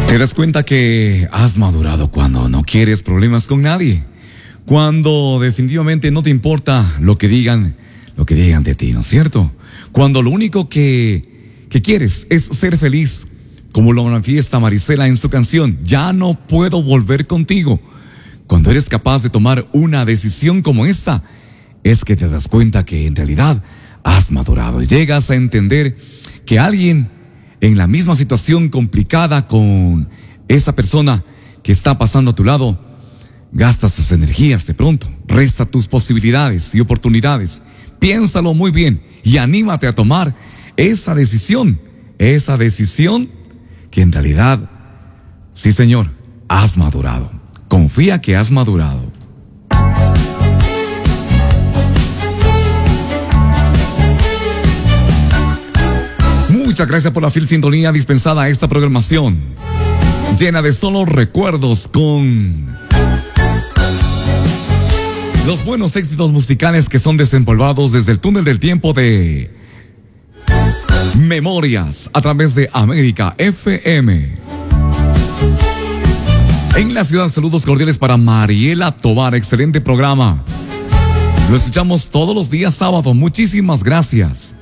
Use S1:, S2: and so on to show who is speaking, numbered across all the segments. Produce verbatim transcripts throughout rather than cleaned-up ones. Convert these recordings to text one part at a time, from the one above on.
S1: Te das cuenta que has madurado cuando no quieres problemas con nadie, cuando definitivamente no te importa lo que digan, lo que digan de ti, ¿no es cierto? Cuando lo único que, que quieres es ser feliz, como lo manifiesta Marisela en su canción, Ya no puedo volver contigo. Cuando eres capaz de tomar una decisión como esta, es que te das cuenta que en realidad has madurado y llegas a entender que alguien en la misma situación complicada con esa persona que está pasando a tu lado, gasta sus energías de pronto, resta tus posibilidades y oportunidades. Piénsalo muy bien y anímate a tomar esa decisión, esa decisión que en realidad, sí señor, has madurado. Confía que has madurado. Muchas gracias por la fiel sintonía dispensada a esta programación, llena de solo recuerdos con los buenos éxitos musicales que son desempolvados desde el túnel del tiempo de Memorias a través de América F M. En la ciudad, saludos cordiales para Mariela Tobar, excelente programa. Lo escuchamos todos los días sábado, muchísimas gracias.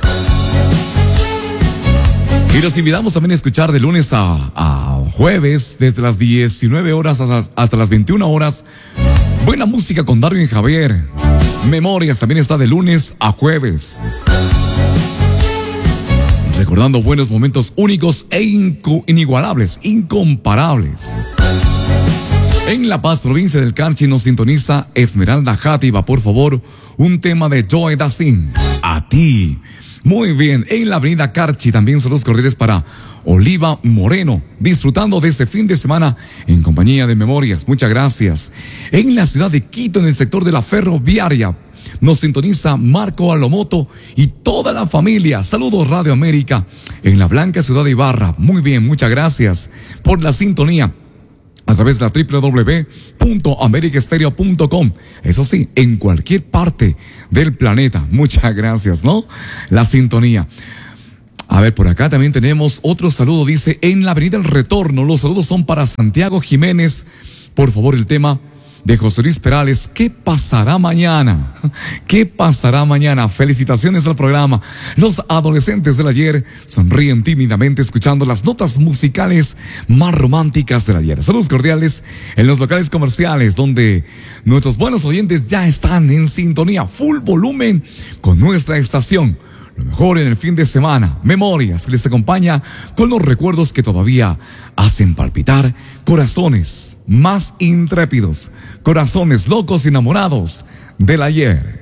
S1: Y los invitamos también a escuchar de lunes a, a jueves, desde las diecinueve horas hasta, hasta las veintiuna horas. Buena música con Darwin Javier. Memorias también está de lunes a jueves. Recordando buenos momentos únicos e inco, inigualables, incomparables. En La Paz, provincia del Carchi, nos sintoniza Esmeralda Játiva. Por favor, un tema de Joe Dassin. A ti. Muy bien, en la avenida Carchi también saludos cordiales para Oliva Moreno, disfrutando de este fin de semana en compañía de Memorias. Muchas gracias. En la ciudad de Quito, en el sector de la ferroviaria, nos sintoniza Marco Alomoto y toda la familia. Saludos Radio América en la blanca ciudad de Ibarra. Muy bien, muchas gracias por la sintonía a través de la doble u doble u doble u punto america estéreo punto com. Eso sí, en cualquier parte del planeta. Muchas gracias, ¿no? La sintonía. A ver, por acá también tenemos otro saludo. Dice, en la avenida El Retorno, los saludos son para Santiago Jiménez. Por favor, el tema de José Luis Perales, ¿qué pasará mañana? ¿Qué pasará mañana? Felicitaciones al programa. Los adolescentes del ayer sonríen tímidamente escuchando las notas musicales más románticas del ayer. Saludos cordiales en los locales comerciales donde nuestros buenos oyentes ya están en sintonía, full volumen con nuestra estación. Lo mejor en el fin de semana, Memorias les acompaña con los recuerdos que todavía hacen palpitar corazones más intrépidos, corazones locos y enamorados del ayer.